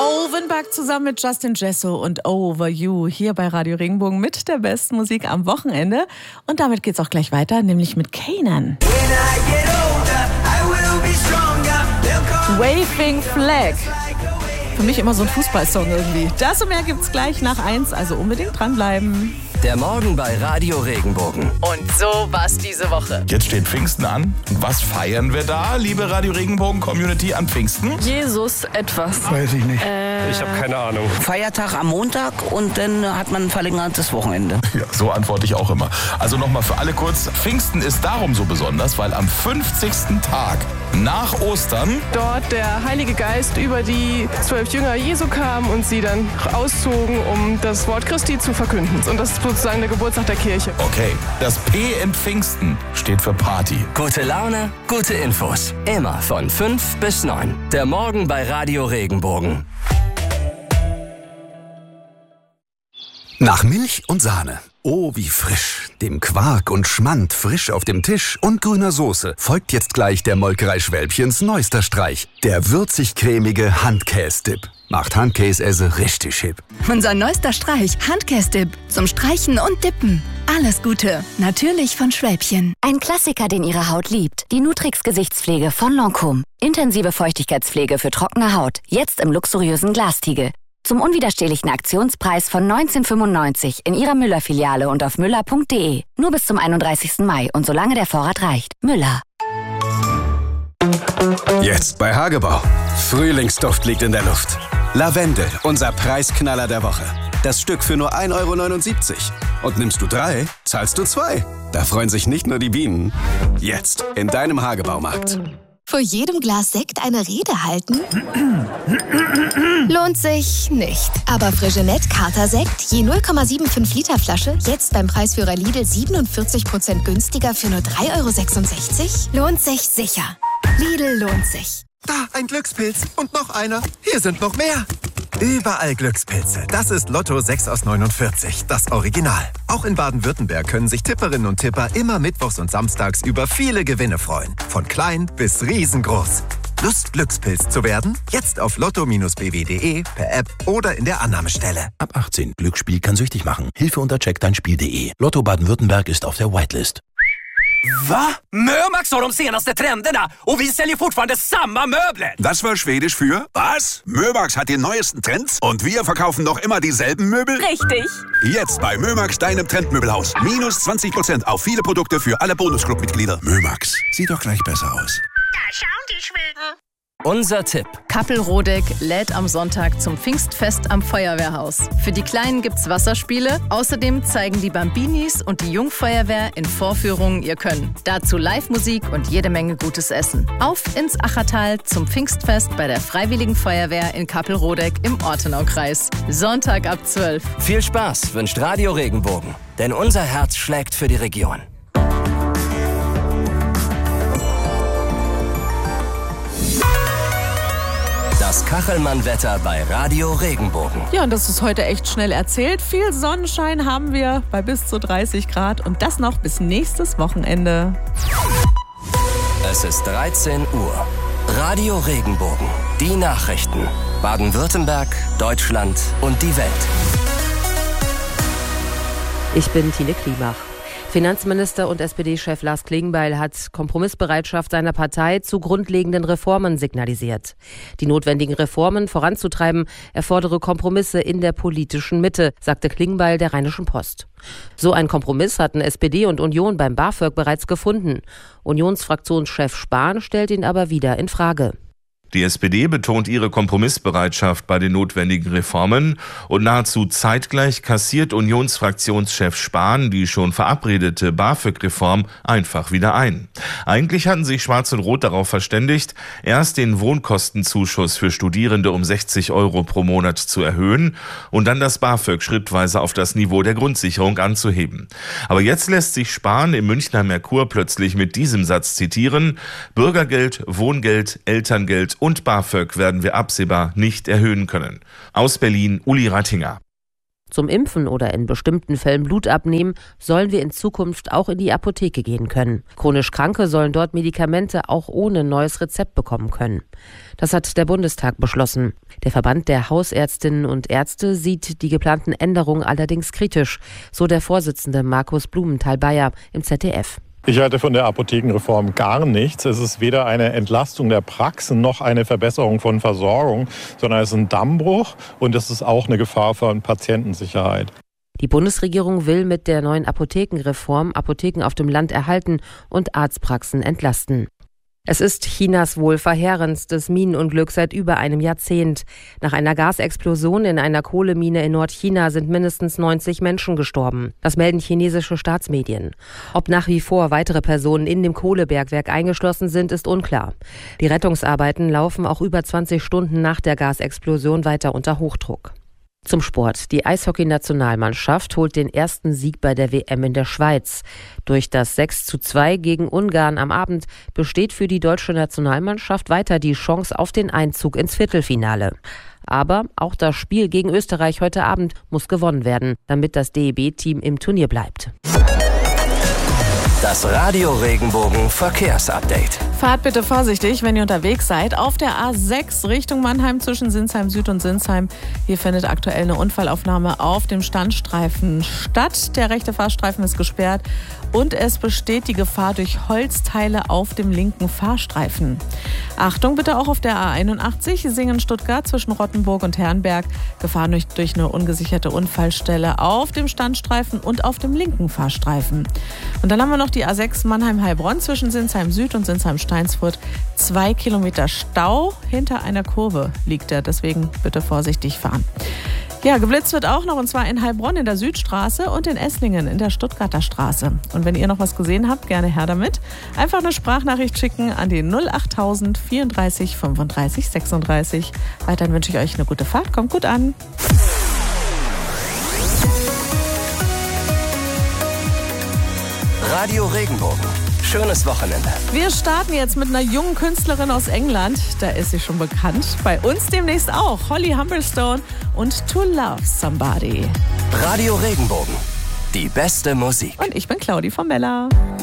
Ovenbach zusammen mit Justin Jesso und Over You hier bei Radio Regenbogen mit der besten Musik am Wochenende. Und damit geht's auch gleich weiter, nämlich mit Kanan. Waving Flag. Für mich immer so ein Fußballsong irgendwie. Das und mehr gibt's gleich nach 1, also unbedingt dranbleiben. Der Morgen bei Radio Regenbogen. Und so war's diese Woche. Jetzt steht Pfingsten an. Und was feiern wir da, liebe Radio Regenbogen-Community, an Pfingsten? Jesus etwas. Weiß ich nicht. Ich habe keine Ahnung. Feiertag am Montag und dann hat man ein verlängertes Wochenende. Ja, so antworte ich auch immer. Also nochmal für alle kurz. Pfingsten ist darum so besonders, weil am 50. Tag nach Ostern dort der Heilige Geist über die 12 Jünger Jesu kam und sie dann auszogen, um das Wort Christi zu verkünden. Und das ist sozusagen der Geburtstag der Kirche. Okay, das P in Pfingsten steht für Party. Gute Laune, gute Infos. Immer von 5 bis 9. Der Morgen bei Radio Regenbogen. Nach Milch und Sahne. Oh, wie frisch. Dem Quark und Schmand frisch auf dem Tisch und grüner Soße folgt jetzt gleich der Molkerei Schwälbchens neuester Streich. Der würzig-cremige Handkäse-Dip. Macht Handkäse richtig hip. Unser neuester Streich, Handkäse-Dip. Zum Streichen und Dippen. Alles Gute. Natürlich von Schwälbchen. Ein Klassiker, den Ihre Haut liebt. Die Nutrix Gesichtspflege von Lancôme. Intensive Feuchtigkeitspflege für trockene Haut. Jetzt im luxuriösen Glastiegel. Zum unwiderstehlichen Aktionspreis von 19,95 in Ihrer Müller-Filiale und auf müller.de. Nur bis zum 31. Mai und solange der Vorrat reicht. Müller. Jetzt bei Hagebau. Frühlingsduft liegt in der Luft. Lavendel, unser Preisknaller der Woche. Das Stück für nur 1,79 €. Und nimmst du 3, zahlst du 2. Da freuen sich nicht nur die Bienen. Jetzt in deinem Hagebaumarkt. Vor jedem Glas Sekt eine Rede halten? Lohnt sich nicht. Aber Frigenet Kater-Sekt, je 0,75 Liter Flasche, jetzt beim Preisführer Lidl 47% günstiger für nur 3,66 €? Lohnt sich sicher. Lidl lohnt sich. Da, ein Glückspilz und noch einer. Hier sind noch mehr. Überall Glückspilze. Das ist Lotto 6 aus 49, das Original. Auch in Baden-Württemberg können sich Tipperinnen und Tipper immer mittwochs und samstags über viele Gewinne freuen. Von klein bis riesengroß. Lust, Glückspilz zu werden? Jetzt auf lotto-bw.de, per App oder in der Annahmestelle. Ab 18. Glücksspiel kann süchtig machen. Hilfe unter checkdeinspiel.de. Lotto Baden-Württemberg ist auf der Whitelist. Va? Mömax har de senaste trenderna och vi säljer fortfarande samma möbler. Das war schwedisch für was? Mömax hat die neuesten Trends und wir verkaufen noch immer dieselben Möbel? Richtig. Jetzt bei Mömax, deinem Trendmöbelhaus. Minus 20% auf viele Produkte für alle Bonusclub-Mitglieder. Mömax, sieht doch gleich besser aus. Da schauen die Schweden. Unser Tipp. Kappel-Rodeck lädt am Sonntag zum Pfingstfest am Feuerwehrhaus. Für die Kleinen gibt's Wasserspiele. Außerdem zeigen die Bambinis und die Jungfeuerwehr in Vorführungen ihr Können. Dazu Live-Musik und jede Menge gutes Essen. Auf ins Achertal zum Pfingstfest bei der Freiwilligen Feuerwehr in Kappel-Rodeck im Ortenaukreis. Sonntag ab 12. Viel Spaß wünscht Radio Regenbogen. Denn unser Herz schlägt für die Region. Das Kachelmann-Wetter bei Radio Regenbogen. Ja, und das ist heute echt schnell erzählt. Viel Sonnenschein haben wir bei bis zu 30 Grad und das noch bis nächstes Wochenende. Es ist 13 Uhr. Radio Regenbogen. Die Nachrichten. Baden-Württemberg, Deutschland und die Welt. Ich bin Tine Klimach. Finanzminister und SPD-Chef Lars Klingbeil hat Kompromissbereitschaft seiner Partei zu grundlegenden Reformen signalisiert. Die notwendigen Reformen voranzutreiben, erfordere Kompromisse in der politischen Mitte, sagte Klingbeil der Rheinischen Post. So ein Kompromiss hatten SPD und Union beim BAföG bereits gefunden. Unionsfraktionschef Spahn stellt ihn aber wieder in Frage. Die SPD betont ihre Kompromissbereitschaft bei den notwendigen Reformen und nahezu zeitgleich kassiert Unionsfraktionschef Spahn die schon verabredete BAföG-Reform einfach wieder ein. Eigentlich hatten sich Schwarz und Rot darauf verständigt, erst den Wohnkostenzuschuss für Studierende um 60 € pro Monat zu erhöhen und dann das BAföG schrittweise auf das Niveau der Grundsicherung anzuheben. Aber jetzt lässt sich Spahn im Münchner Merkur plötzlich mit diesem Satz zitieren: Bürgergeld, Wohngeld, Elterngeld und BAföG werden wir absehbar nicht erhöhen können. Aus Berlin, Uli Rattinger. Zum Impfen oder in bestimmten Fällen Blut abnehmen, sollen wir in Zukunft auch in die Apotheke gehen können. Chronisch Kranke sollen dort Medikamente auch ohne neues Rezept bekommen können. Das hat der Bundestag beschlossen. Der Verband der Hausärztinnen und Ärzte sieht die geplanten Änderungen allerdings kritisch, so der Vorsitzende Markus Blumenthal-Bayer im ZDF. Ich halte von der Apothekenreform gar nichts. Es ist weder eine Entlastung der Praxen noch eine Verbesserung von Versorgung, sondern es ist ein Dammbruch und es ist auch eine Gefahr für Patientensicherheit. Die Bundesregierung will mit der neuen Apothekenreform Apotheken auf dem Land erhalten und Arztpraxen entlasten. Es ist Chinas wohl verheerendstes Minenunglück seit über einem Jahrzehnt. Nach einer Gasexplosion in einer Kohlemine in Nordchina sind mindestens 90 Menschen gestorben. Das melden chinesische Staatsmedien. Ob nach wie vor weitere Personen in dem Kohlebergwerk eingeschlossen sind, ist unklar. Die Rettungsarbeiten laufen auch über 20 Stunden nach der Gasexplosion weiter unter Hochdruck. Zum Sport. Die Eishockey-Nationalmannschaft holt den ersten Sieg bei der WM in der Schweiz. Durch das 6:2 gegen Ungarn am Abend besteht für die deutsche Nationalmannschaft weiter die Chance auf den Einzug ins Viertelfinale. Aber auch das Spiel gegen Österreich heute Abend muss gewonnen werden, damit das DEB-Team im Turnier bleibt. Das Radio Regenbogen Verkehrsupdate. Fahrt bitte vorsichtig, wenn ihr unterwegs seid. Auf der A6 Richtung Mannheim zwischen Sinsheim Süd und Sinsheim. Hier findet aktuell eine Unfallaufnahme auf dem Standstreifen statt. Der rechte Fahrstreifen ist gesperrt und es besteht die Gefahr durch Holzteile auf dem linken Fahrstreifen. Achtung bitte auch auf der A81 Singen-Stuttgart zwischen Rottenburg und Herrenberg. Gefahr durch eine ungesicherte Unfallstelle auf dem Standstreifen und auf dem linken Fahrstreifen. Und dann haben wir noch die A6 Mannheim-Heilbronn zwischen Sinsheim Süd und Sinsheim-Steinsfurt. 2 Kilometer Stau hinter einer Kurve liegt er, deswegen bitte vorsichtig fahren. Ja, geblitzt wird auch noch, und zwar in Heilbronn in der Südstraße und in Esslingen in der Stuttgarter Straße. Und wenn ihr noch was gesehen habt, gerne her damit. Einfach eine Sprachnachricht schicken an die 08000 34 35 36. Weiterhin wünsche ich euch eine gute Fahrt. Kommt gut an. Radio Regenbogen. Schönes Wochenende. Wir starten jetzt mit einer jungen Künstlerin aus England. Da ist sie schon bekannt. Bei uns demnächst auch. Holly Humberstone und To Love Somebody. Radio Regenbogen. Die beste Musik. Und ich bin Claudi von Bella.